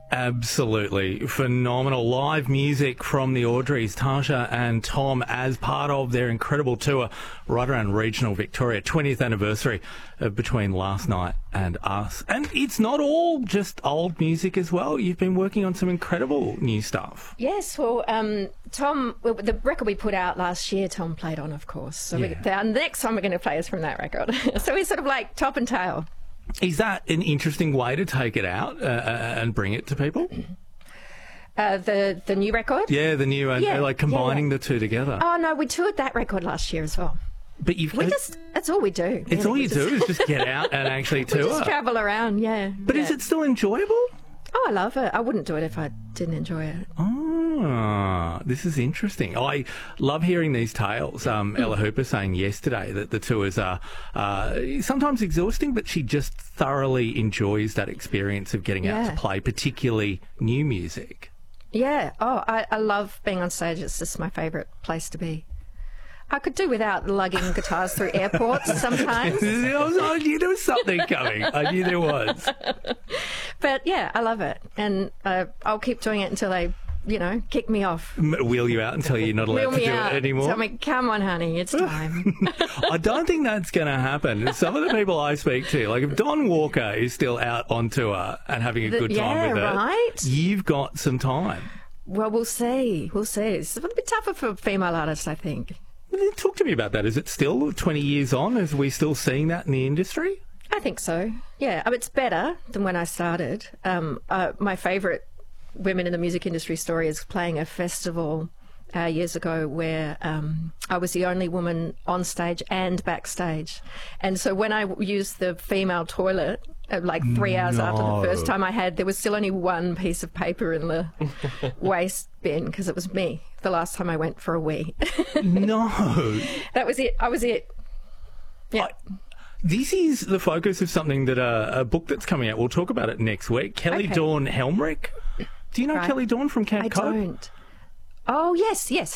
Absolutely phenomenal live music from the Audreys, Tasha and Tom, as part of their incredible tour right around regional Victoria, 20th anniversary of Between Last Night and Us. And it's not all just old music as well. You've been working on some incredible new stuff. Yes, well, Tom, the record we put out last year, Tom played on, of course. So the next song we're going to play is from that record. So we're sort of like top and tail. Is that an interesting way to take it out and bring it to people? The new record? Yeah, the new, like combining the two together. Oh, no, we toured that record last year as well. But that's all we do. It's all you do is just get out and actually tour. We just travel around, yeah. But is it still enjoyable? Oh, I love it. I wouldn't do it if I didn't enjoy it. Oh, this is interesting. I love hearing these tales. Ella Hooper saying yesterday that the tours are sometimes exhausting, but she just thoroughly enjoys that experience of getting out to play, particularly new music. Yeah. Oh, I love being on stage. It's just my favourite place to be. I could do without lugging guitars through airports sometimes. I knew there was something coming. I knew there was. But yeah, I love it. And I'll keep doing it until they, kick me off. Wheel you out and tell you you're not allowed to do it anymore? Tell me, come on, honey, it's time. I don't think that's going to happen. Some of the people I speak to, like if Don Walker is still out on tour and having a good time with it, you've got some time. Well, we'll see. We'll see. It's a little bit tougher for female artists, I think. Talk to me about that. Is it still 20 years on? Are we still seeing that in the industry? I think so, yeah. I mean, it's better than when I started. My favourite women in the music industry story is playing a festival years ago where I was the only woman on stage and backstage. And so when I used the female toilet, like 3 hours after the first time I had, there was still only one piece of paper in the waste bin because it was me the last time I went for a wee. No. That was it. I was it. Yeah. This is the focus of something that a book that's coming out. We'll talk about it next week. Kelly Dawn Helmrich. Do you know Kelly Dawn from Camp Cope? I don't. Oh, yes.